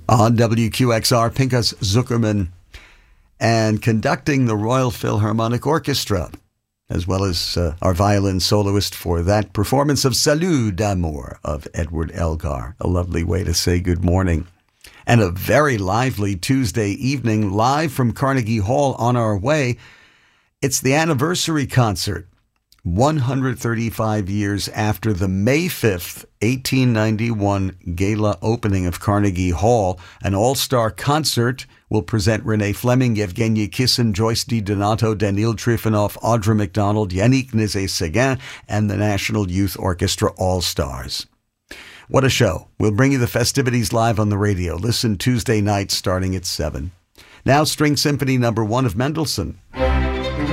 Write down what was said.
On WQXR, Pinchas Zuckerman, and conducting the Royal Philharmonic Orchestra, as well as our violin soloist for that performance of Salut d'amour of Edward Elgar. A lovely way to say good morning. And a very lively Tuesday evening live from Carnegie Hall on our way. It's the anniversary concert, 135 years after the May 5th, 1891 gala opening of Carnegie Hall. An all-star concert will present Renee Fleming, Yevgeny Kissin, Joyce DiDonato, Daniil Trifonov, Audra McDonald, Yannick Nézet-Séguin, and the National Youth Orchestra All-Stars. What a show. We'll bring you the festivities live on the radio. Listen Tuesday night starting at 7. Now, String Symphony No. 1 of Mendelssohn.